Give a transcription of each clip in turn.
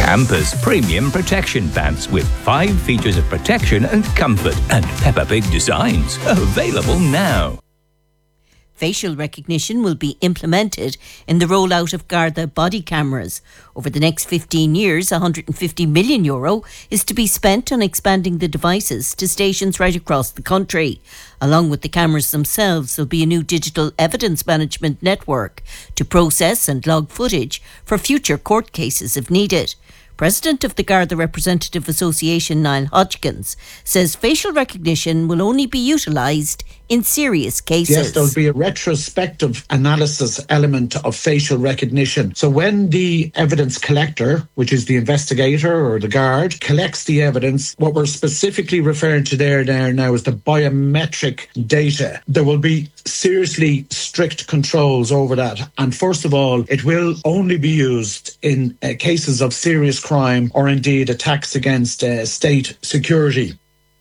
Campus Premium Protection Pants with 5 features of protection and comfort and Peppa Pig designs. Available now. Facial recognition will be implemented in the rollout of Garda body cameras. Over the next 15 years, €150 million is to be spent on expanding the devices to stations right across the country. Along with the cameras themselves, there'll be a new digital evidence management network to process and log footage for future court cases if needed. President of the Garda Representative Association, Niall Hodgkins, says facial recognition will only be utilised in serious cases. Yes, there'll be a retrospective analysis element of facial recognition. So when the evidence collector, which is the investigator or the guard, collects the evidence, what we're specifically referring to there now is the biometric data. There will be seriously strict controls over that. And first of all, it will only be used in cases of serious crime or indeed attacks against state security.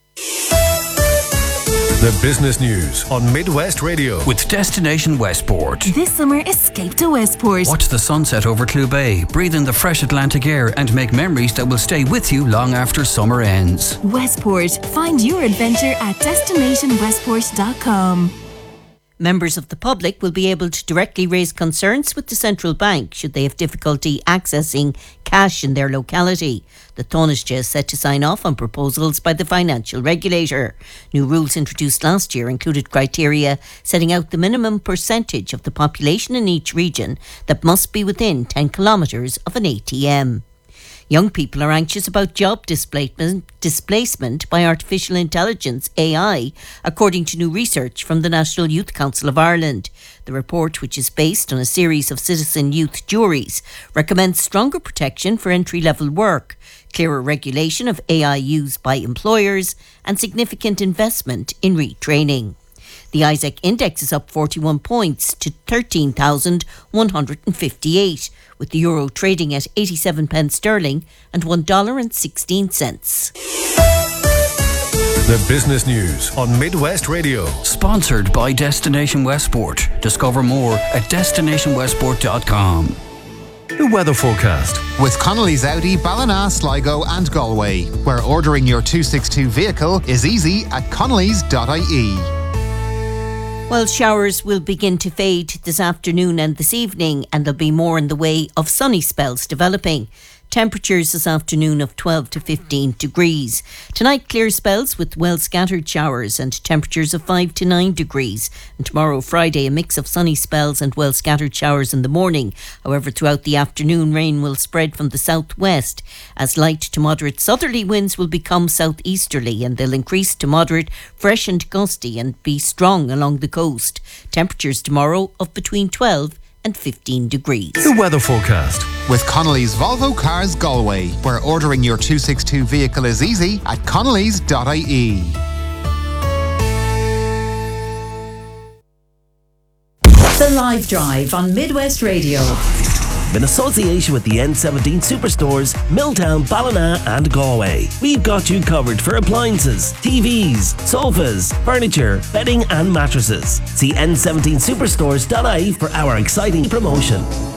The business news on Midwest Radio. With Destination Westport. This summer, escape to Westport. Watch the sunset over Clew Bay, breathe in the fresh Atlantic air and make memories that will stay with you long after summer ends. Westport. Find your adventure at destinationwestport.com. Members of the public will be able to directly raise concerns with the central bank should they have difficulty accessing cash in their locality. The Taoiseach is set to sign off on proposals by the financial regulator. New rules introduced last year included criteria setting out the minimum percentage of the population in each region that must be within 10 kilometres of an ATM. Young people are anxious about job displacement by artificial intelligence, AI, according to new research from the National Youth Council of Ireland. The report, which is based on a series of citizen youth juries, recommends stronger protection for entry-level work, clearer regulation of AI use by employers, and significant investment in retraining. The Isaac Index is up 41 points to 13,158, with the euro trading at 87 pence sterling and $1.16. The business news on Midwest Radio. Sponsored by Destination Westport. Discover more at destinationwestport.com. The weather forecast. With Connolly's Audi, Ballina, Sligo and Galway, where ordering your 262 vehicle is easy at connolly's.ie. Well, showers will begin to fade this afternoon and this evening, and there'll be more in the way of sunny spells developing. Temperatures this afternoon of 12 to 15 degrees. Tonight, clear spells with well-scattered showers and temperatures of 5 to 9 degrees. And tomorrow, Friday, a mix of sunny spells and well-scattered showers in the morning. However, throughout the afternoon, rain will spread from the southwest as light to moderate southerly winds will become southeasterly, and they'll increase to moderate, fresh and gusty and be strong along the coast. Temperatures tomorrow of between 12 and 15 degrees. The weather forecast. With Connolly's Volvo Cars Galway, where ordering your 262 vehicle is easy at connolly's.ie. The Live Drive on Midwest Radio. In association with the N17 Superstores, Milltown, Ballina and Galway. We've got you covered for appliances, TVs, sofas, furniture, bedding and mattresses. See n17superstores.ie for our exciting promotion.